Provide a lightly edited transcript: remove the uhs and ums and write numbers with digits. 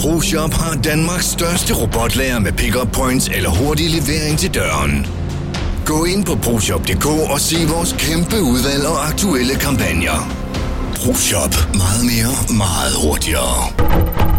ProShop har Danmarks største robotlager med pick-up points eller hurtig levering til døren. Gå ind på ProShop.dk og se vores kæmpe udvalg og aktuelle kampagner. ProShop. Meget mere, meget hurtigere.